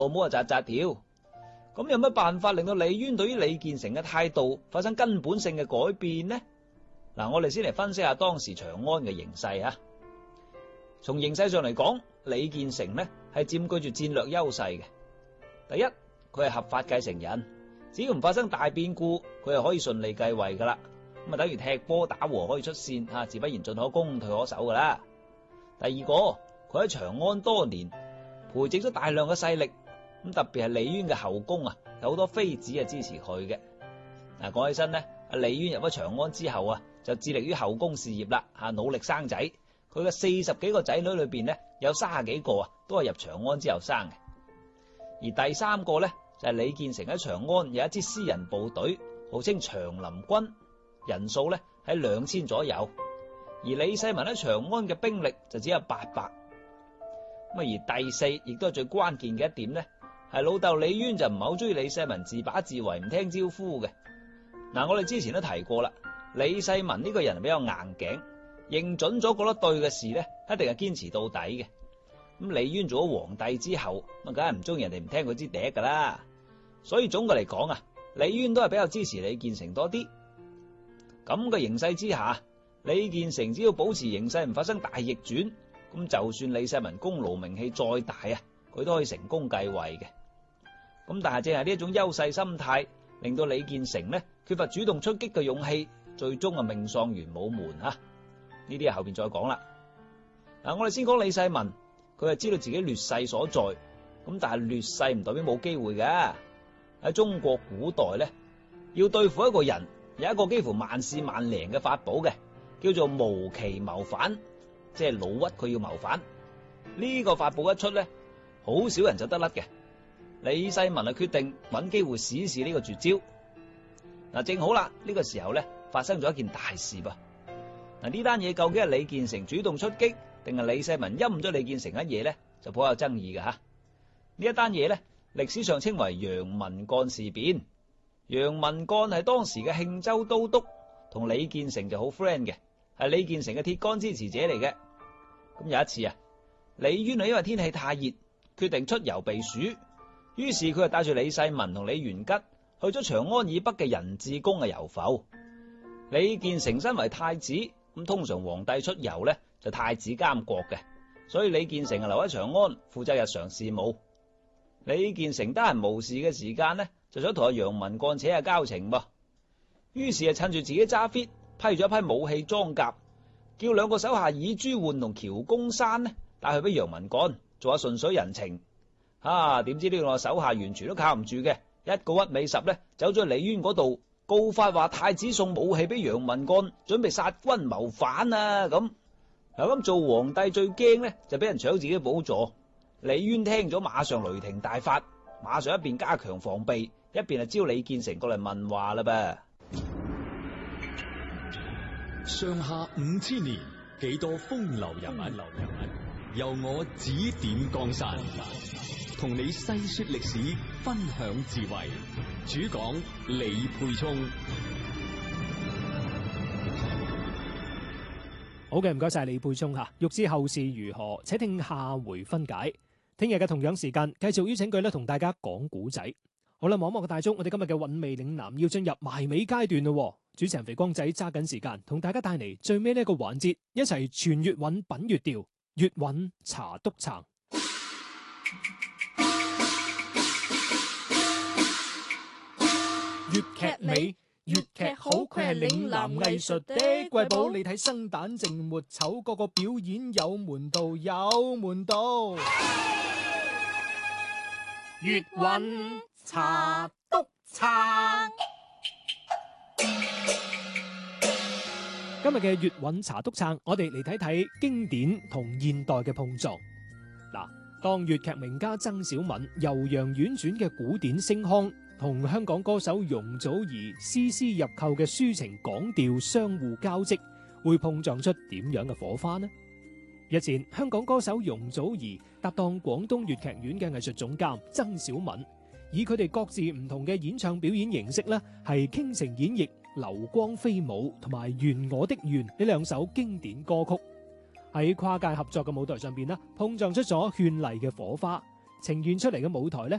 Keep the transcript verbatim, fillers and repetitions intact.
冇啊扎扎條。咁有乜辦法令到李淵對於李建成嘅態度發生根本性嘅改變呢？嗱，我哋先嚟分析下當時長安嘅形勢啊。從形勢上嚟講，李建成呢係佔據住戰略優勢嘅。第一，佢係合法繼承人，只要唔發生大變故，佢係可以順利繼位噶啦。咁啊，等於踢波打和可以出線吓，自不然進可攻退可守噶啦。第二個，佢喺長安多年，培植咗大量嘅勢力，咁特別係李淵嘅後宮啊，有好多妃子啊支持佢嘅。嗱，講起身呢，阿李淵入咗長安之後啊，就致力於後宮事業啦，吓努力生仔。佢嘅四十幾個仔女裏邊呢，有三十幾個啊，都係入長安之後生嘅。而第三個呢，就係李建成喺長安有一支私人部隊，號稱長林軍，人數呢喺兩千左右。而李世民喺長安嘅兵力就只有八百。咁而第四，亦都係最關鍵嘅一點呢，係老豆李淵就唔係好中意李世民自把自為，唔聽招呼嘅。嗱，我哋之前都提過啦，李世民呢個人比較硬頸。認準咗覺得對嘅事呢，一定係堅持到底嘅。咁李淵做咗皇帝之後，咁梗係唔中意人哋唔聽佢支笛噶啦。所以總嘅嚟講啊，李淵都係比較支持李建成多啲。咁嘅形勢之下，李建成只要保持形勢唔發生大逆轉，咁就算李世民功勞名氣再大啊，佢都可以成功繼位嘅。咁但係正係呢一種優勢心態，令到李建成呢缺乏主動出擊嘅勇氣，最終啊命喪玄武門啊。呢啲係後邊再講啦。嗱，我哋先講李世民，佢係知道自己劣勢所在，咁但係劣勢唔代表冇機會嘅。喺中國古代咧，要對付一個人，有一個幾乎萬試萬靈嘅法寶嘅，叫做無期謀反，即係老屈佢要謀反。呢個法寶一出咧，好少人就得甩嘅。李世民啊決定揾機會試試呢個絕招。嗱，正好啦，呢個時候咧發生咗一件大事噃。嗱，呢單嘢究竟係李建成主動出擊，定係李世民陰咗李建成一嘢呢？就頗有爭議嘅吓。呢一單嘢呢，歷史上稱為楊文幹事變。楊文幹係當時嘅慶州都督，同李建成就好 friend 嘅，係李建成嘅鐵桿支持者嚟嘅。咁有一次啊，李淵啊因為天氣太熱，決定出遊避暑，於是佢就帶住李世民同李元吉去咗長安以北嘅仁智宮嘅遊浮。李建成身為太子，咁通常皇帝出遊呢，就太子監國嘅，所以李建成啊留喺長安負責日常事務。李建成得閒無事嘅時間呢，就想同阿楊文幹扯下交情噃，於是啊趁住自己揸 fit 批咗一批武器裝甲，叫兩個手下以朱煥同喬公山呢帶去俾楊文幹做下順水人情。啊，點知呢個手下完全都靠唔住嘅，一個屈尾十呢走咗去李淵嗰度。告發話太子送武器俾楊文幹，準備殺君謀反啊！咁嗱，咁做皇帝最驚呢，就俾人搶自己寶座。李淵聽咗，馬上雷霆大發，馬上一邊加強防備，一邊啊招李建成過嚟問話啦噃。 上下五千年，幾多風流人物，由我指點江山，同你細說歷史，分享智慧。主講李沛聰。 好嘅，唔該晒李沛聰吓。欲知後事如何，且聽下回分解。聽日嘅同樣時間，繼續邀請佢咧同大家講古仔。好啦，網絡嘅大眾，我哋今日嘅韻味嶺南要進入埋尾階段咯。主持人肥光仔揸緊時間，同大家帶嚟最尾呢一個環節，一齊傳粵韻品粵調，粵韻茶篤撐。粵劇美，粵劇好，佢係嶺南藝術的瑰寶。你睇生旦淨末丑，個個表演有門道，有門道。粵韻茶篤撐。今日嘅粵韻茶篤撐，我哋嚟睇睇經典同現代嘅碰撞。嗱，當粵劇名家曾小敏悠揚婉轉嘅古典聲腔，同香港歌手容祖兒絲絲入扣嘅抒情港調相互交織，會碰撞出點樣嘅火花呢？日前，香港歌手容祖兒搭檔廣東粵劇院嘅藝術總監曾小敏，以佢哋各自唔同嘅演唱表演形式咧，係傾情演繹《流光飛舞》同埋《願我的願》呢兩首經典歌曲，喺跨界合作嘅舞台上邊咧，碰撞出咗絢麗嘅火花。 呈現出嚟嘅舞台咧，